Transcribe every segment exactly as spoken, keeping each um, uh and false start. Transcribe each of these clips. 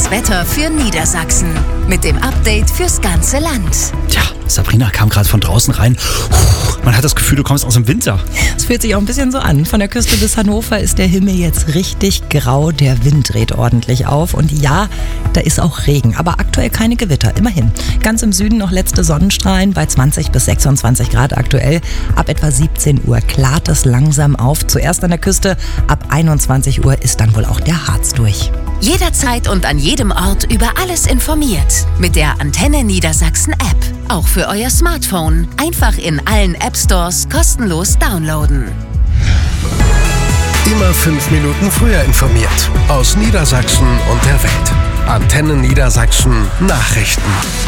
Das Wetter für Niedersachsen mit dem Update fürs ganze Land. Tja, Sabrina kam gerade von draußen rein. Puh, man hat das Gefühl, du kommst aus dem Winter. Es fühlt sich auch ein bisschen so an. Von der Küste bis Hannover ist der Himmel jetzt richtig grau. Der Wind dreht ordentlich auf. Und ja, da ist auch Regen, aber aktuell keine Gewitter. Immerhin. Ganz im Süden noch letzte Sonnenstrahlen bei zwanzig bis sechsundzwanzig Grad aktuell. Ab etwa siebzehn Uhr klart es langsam auf. Zuerst an der Küste. Ab einundzwanzig Uhr ist dann wohl auch der Harz durch. Jederzeit und an jedem Ort über alles informiert. Mit der Antenne Niedersachsen App. Auch für euer Smartphone. Einfach in allen App Stores kostenlos downloaden. Immer fünf Minuten früher informiert. Aus Niedersachsen und der Welt. Antenne Niedersachsen Nachrichten.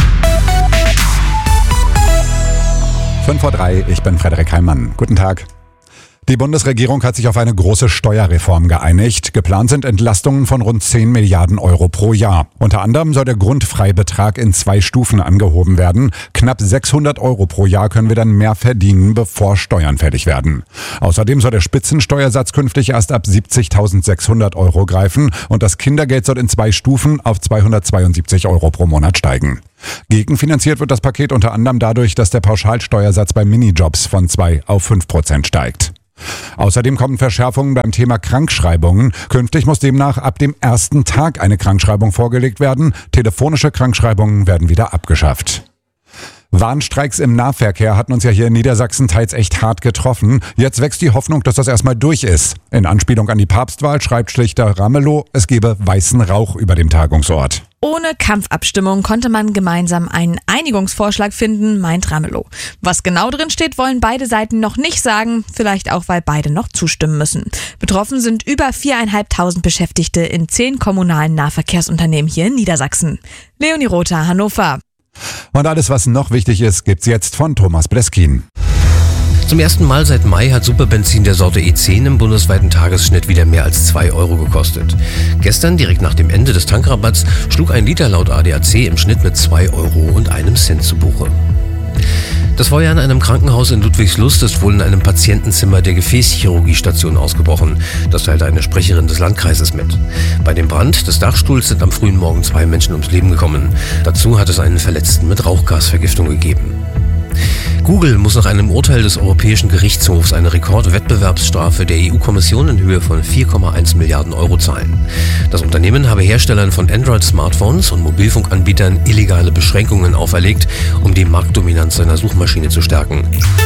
fünf vor drei, ich bin Frederik Heimann. Guten Tag. Die Bundesregierung hat sich auf eine große Steuerreform geeinigt. Geplant sind Entlastungen von rund zehn Milliarden Euro pro Jahr. Unter anderem soll der Grundfreibetrag in zwei Stufen angehoben werden. Knapp sechshundert Euro pro Jahr können wir dann mehr verdienen, bevor Steuern fällig werden. Außerdem soll der Spitzensteuersatz künftig erst ab siebzigtausendsechshundert Euro greifen und das Kindergeld soll in zwei Stufen auf zweihundertzweiundsiebzig Euro pro Monat steigen. Gegenfinanziert wird das Paket unter anderem dadurch, dass der Pauschalsteuersatz bei Minijobs von zwei auf fünf Prozent steigt. Außerdem kommen Verschärfungen beim Thema Krankschreibungen. Künftig muss demnach ab dem ersten Tag eine Krankschreibung vorgelegt werden. Telefonische Krankschreibungen werden wieder abgeschafft. Warnstreiks im Nahverkehr hatten uns ja hier in Niedersachsen teils echt hart getroffen. Jetzt wächst die Hoffnung, dass das erstmal durch ist. In Anspielung an die Papstwahl schreibt Schlichter Ramelow, es gebe weißen Rauch über dem Tagungsort. Ohne Kampfabstimmung konnte man gemeinsam einen Einigungsvorschlag finden, meint Ramelow. Was genau drin steht, wollen beide Seiten noch nicht sagen, vielleicht auch, weil beide noch zustimmen müssen. Betroffen sind über viertausendfünfhundert Beschäftigte in zehn kommunalen Nahverkehrsunternehmen hier in Niedersachsen. Leonie Rother, Hannover. Und alles, was noch wichtig ist, gibt's jetzt von Thomas Bleskin. Zum ersten Mal seit Mai hat Superbenzin der Sorte E zehn im bundesweiten Tagesschnitt wieder mehr als zwei Euro gekostet. Gestern, direkt nach dem Ende des Tankrabatts, schlug ein Liter laut A D A C im Schnitt mit zwei Euro und einem Cent zu Buche. Das Feuer in einem Krankenhaus in Ludwigslust ist wohl in einem Patientenzimmer der Gefäßchirurgiestation ausgebrochen. Das teilte eine Sprecherin des Landkreises mit. Bei dem Brand des Dachstuhls sind am frühen Morgen zwei Menschen ums Leben gekommen. Dazu hat es einen Verletzten mit Rauchgasvergiftung gegeben. Google muss nach einem Urteil des Europäischen Gerichtshofs eine Rekordwettbewerbsstrafe der E U-Kommission in Höhe von vier Komma eins Milliarden Euro zahlen. Das Unternehmen habe Herstellern von Android-Smartphones und Mobilfunkanbietern illegale Beschränkungen auferlegt, um die Marktdominanz seiner Suchmaschine zu stärken.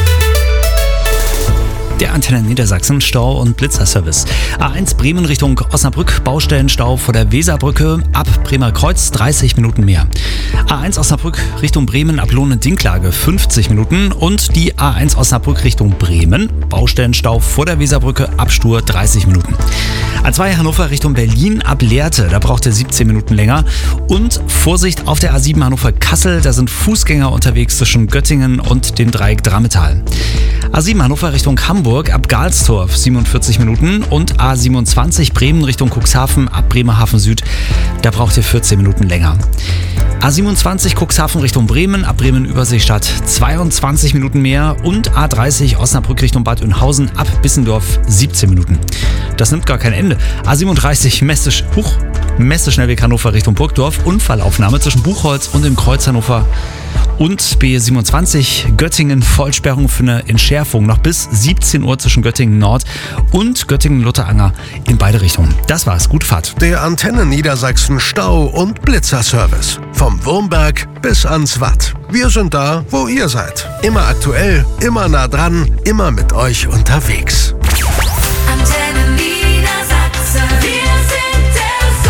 Der Antenne Niedersachsen Stau- und Blitzerservice. A eins Bremen Richtung Osnabrück, Baustellenstau vor der Weserbrücke, ab Bremer Kreuz dreißig Minuten mehr. A eins Osnabrück Richtung Bremen ab Lohne-Dinklage fünfzig Minuten und die A eins Osnabrück Richtung Bremen, Baustellenstau vor der Weserbrücke, ab Stur dreißig Minuten. A zwei Hannover Richtung Berlin ab Lehrte, da braucht ihr siebzehn Minuten länger. Und Vorsicht auf der A sieben Hannover-Kassel, da sind Fußgänger unterwegs zwischen Göttingen und dem Dreieck Drammetal. A sieben Hannover Richtung Hamburg ab Galstorf siebenundvierzig Minuten und A siebenundzwanzig Bremen Richtung Cuxhaven ab Bremerhaven Süd, da braucht ihr vierzehn Minuten länger. A siebenundzwanzig Cuxhaven Richtung Bremen ab Bremen-Überseestadt zweiundzwanzig Minuten mehr und A dreißig Osnabrück Richtung Bad Oeynhausen ab Bissendorf siebzehn Minuten. Das nimmt gar kein Ende. A siebenunddreißig Messe, Huch, Messe Schnellweg Hannover Richtung Burgdorf, Unfallaufnahme zwischen Buchholz und dem Kreuz Hannover. Und B siebenundzwanzig Göttingen Vollsperrung für eine Entschärfung noch bis siebzehn Uhr zwischen Göttingen Nord und Göttingen-Lutteranger in beide Richtungen. Das war's, gute Fahrt. Der Antenne Niedersachsen Stau- und Blitzerservice. Vom Wurmberg bis ans Watt. Wir sind da, wo ihr seid. Immer aktuell, immer nah dran, immer mit euch unterwegs. Antenne Niedersachsen. Wir sind der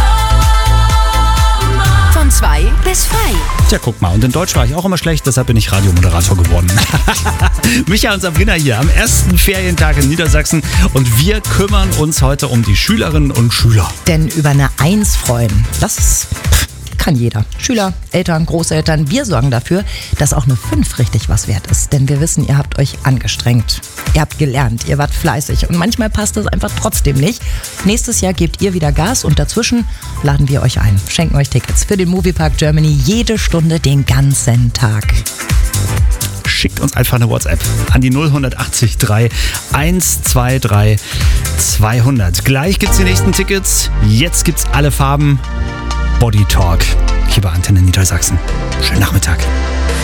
Sommer. Von zwei bis frei. Tja, guck mal, und in Deutsch war ich auch immer schlecht, deshalb bin ich Radiomoderator geworden. Micha und Sabrina hier am ersten Ferientag in Niedersachsen und wir kümmern uns heute um die Schülerinnen und Schüler. Denn über eine Eins freuen, das ist, kann jeder. Schüler, Eltern, Großeltern, wir sorgen dafür, dass auch eine fünf richtig was wert ist. Denn wir wissen, ihr habt euch angestrengt. Ihr habt gelernt, ihr wart fleißig und manchmal passt es einfach trotzdem nicht. Nächstes Jahr gebt ihr wieder Gas und dazwischen laden wir euch ein. Schenken euch Tickets für den Moviepark Germany jede Stunde den ganzen Tag. Schickt uns einfach eine WhatsApp an die null achtzig drei eins zwei drei zweihundert. Gleich gibt's die nächsten Tickets. Jetzt gibt's alle Farben Body Talk hier bei Antenne Niedersachsen. Schönen Nachmittag.